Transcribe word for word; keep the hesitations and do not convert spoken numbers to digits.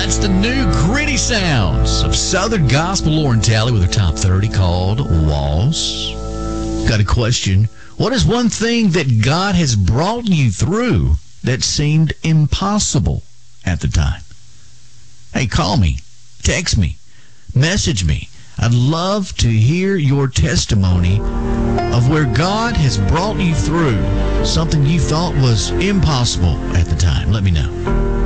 That's the new gritty sounds of Southern Gospel Lauren Talley with her top thirty called Walls. Got a question. What is one thing that God has brought you through that seemed impossible at the time? Hey, call me, text me, message me. I'd love to hear your testimony of where God has brought you through something you thought was impossible at the time. Let me know.